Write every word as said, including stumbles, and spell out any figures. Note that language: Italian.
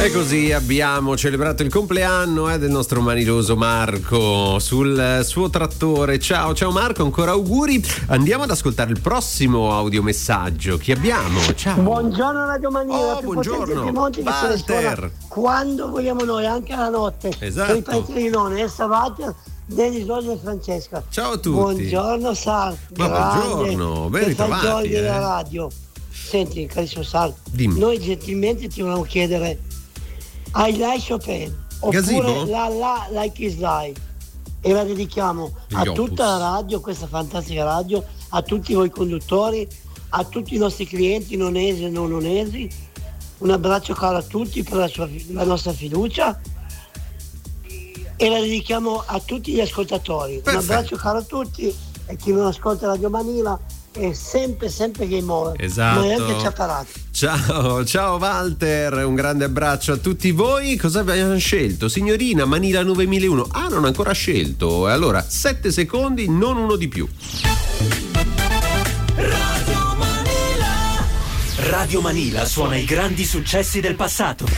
E così abbiamo celebrato il compleanno eh, del nostro maniloso Marco sul suo trattore. Ciao, ciao Marco, ancora auguri. Andiamo ad ascoltare il prossimo audiomessaggio. Chi abbiamo? Ciao. Buongiorno Radio Manila, Oh, più buongiorno. Piemonte che se ne suona quando vogliamo noi, anche la notte. Esatto. Per i Petrinone, Elsa Walter, Denis Roger e Francesca. Ciao a tutti. Buongiorno Sal. Ma buongiorno, ben ritrovati. Per eh. della radio. Senti, carissimo Sal, Dimmi. noi gentilmente ti vogliamo chiedere I like Chopin oppure Gazebo? la la like is life, e la dedichiamo Gli a Opus. tutta la radio, questa fantastica radio, a tutti voi conduttori, a tutti i nostri clienti nonesi e non nonesi. Un abbraccio caro a tutti per la, sua, la nostra fiducia, e la dedichiamo a tutti gli ascoltatori. Perfetto. Un abbraccio caro a tutti, e chi non ascolta Radio Manila è sempre sempre game over. Esatto. Ma è anche ciaparato. Ciao, ciao Walter, un grande abbraccio a tutti voi. Cosa abbiamo scelto? Signorina Manila novemilauno. Ah, non ha ancora scelto. Allora, sette secondi, non uno di più. Radio Manila. Radio Manila suona i grandi successi del passato.